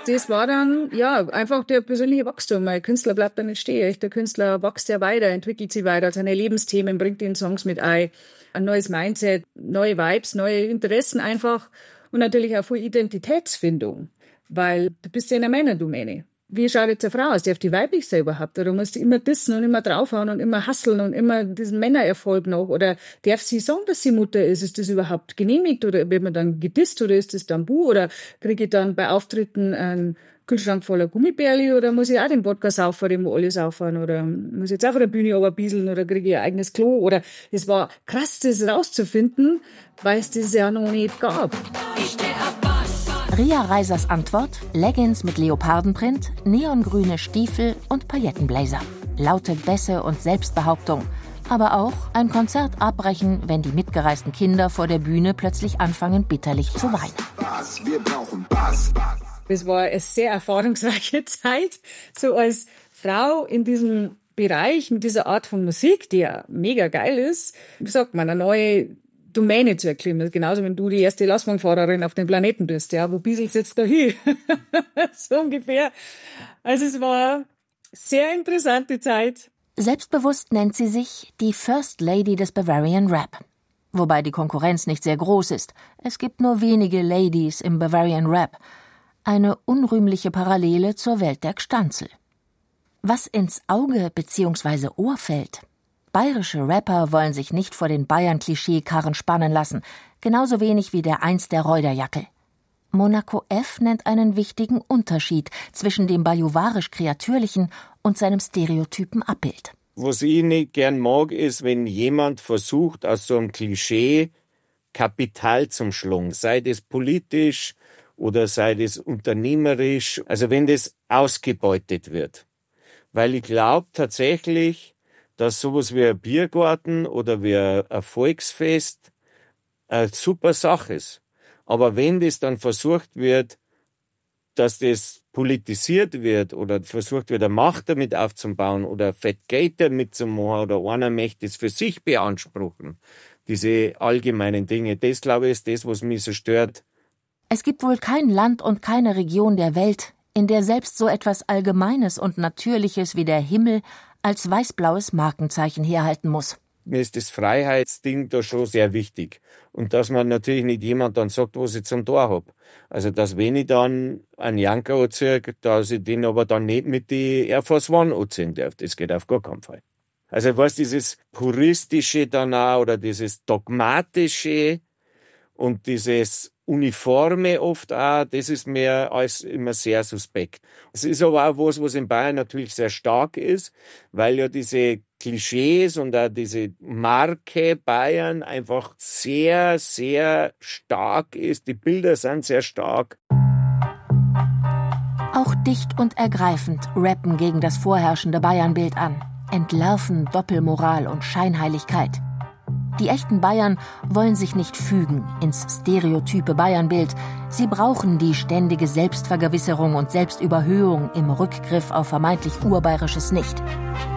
das war dann, ja, einfach der persönliche Wachstum. Ein Künstler bleibt da nicht stehen. Der Künstler wächst ja weiter, entwickelt sich weiter, seine Lebensthemen bringt in Songs mit ein neues Mindset, neue Vibes, neue Interessen einfach und natürlich auch viel Identitätsfindung, weil du bist ja in einer Männerdomäne. Wie schaut jetzt eine Frau aus? Darf die weiblich sein überhaupt? Oder muss die immer dissen und immer draufhauen und immer hustlen und immer diesen Männererfolg noch? Oder darf sie sagen, dass sie Mutter ist? Ist das überhaupt genehmigt? Oder wird man dann gedisst? Oder ist das Tabu? Oder kriege ich dann bei Auftritten einen Kühlschrank voller Gummibärli? Oder muss ich auch den Wodka saufen, den wir alle saufen? Oder muss ich jetzt auch von der Bühne runterbieseln? Oder kriege ich ein eigenes Klo? Oder es war krass, das rauszufinden, weil es das ja noch nicht gab. Ich steh auf Boss. Ria Reisers Antwort: Leggings mit Leopardenprint, neongrüne Stiefel und Paillettenblazer. Laute Bässe und Selbstbehauptung. Aber auch ein Konzert abbrechen, wenn die mitgereisten Kinder vor der Bühne plötzlich anfangen, bitterlich zu weinen. Bass, wir brauchen Bass. Es war eine sehr erfahrungsreiche Zeit, so als Frau in diesem Bereich, mit dieser Art von Musik, die ja mega geil ist, wie sagt man, eine neue Domäne zu erklimmen. Genauso, wenn du die erste Lastwagenfahrerin auf dem Planeten bist, ja, wo bieselst jetzt da hin? So ungefähr. Also es war eine sehr interessante Zeit. Selbstbewusst nennt sie sich die First Lady des Bavarian Rap. Wobei die Konkurrenz nicht sehr groß ist. Es gibt nur wenige Ladies im Bavarian Rap. Eine unrühmliche Parallele zur Welt der Gstanzl. Was ins Auge bzw. Ohr fällt: Bayerische Rapper wollen sich nicht vor den Bayern-Klischee-Karren spannen lassen, genauso wenig wie der Einst der Reuderjackel. Monaco F. nennt einen wichtigen Unterschied zwischen dem bajuwarisch-kreatürlichen und seinem stereotypen Abbild. Was ich nicht gern mag, ist, wenn jemand versucht, aus so einem Klischee Kapital zu schlagen, sei das politisch oder sei das unternehmerisch, also wenn das ausgebeutet wird. Weil ich glaube tatsächlich, dass sowas wie ein Biergarten oder wie ein Volksfest eine super Sache ist. Aber wenn das dann versucht wird, dass das politisiert wird oder versucht wird, eine Macht damit aufzubauen oder Fett Geld damit zu machen oder einer möchte es für sich beanspruchen, diese allgemeinen Dinge, das, glaube ich, ist das, was mich so stört. Es gibt wohl kein Land und keine Region der Welt, in der selbst so etwas Allgemeines und Natürliches wie der Himmel als weiß-blaues Markenzeichen herhalten muss. Mir ist das Freiheitsding da schon sehr wichtig. Und dass man natürlich nicht jemand dann sagt, was ich zum Tor hab. Also, dass wenn ich dann einen Janker anziehe, dass ich den aber dann nicht mit die Air Force One anziehen darf. Das geht auf gar keinen Fall. Also, ich weiß, dieses Puristische dann auch oder dieses Dogmatische und dieses Uniforme oft auch, das ist mir alles immer sehr suspekt. Es ist aber auch was in Bayern natürlich sehr stark ist, weil ja diese Klischees und auch diese Marke Bayern einfach sehr, sehr stark ist. Die Bilder sind sehr stark. Auch dicht und ergreifend rappen gegen das vorherrschende Bayernbild an, entlarven Doppelmoral und Scheinheiligkeit. Die echten Bayern wollen sich nicht fügen ins stereotype Bayernbild. Sie brauchen die ständige Selbstvergewisserung und Selbstüberhöhung im Rückgriff auf vermeintlich Urbayerisches nicht.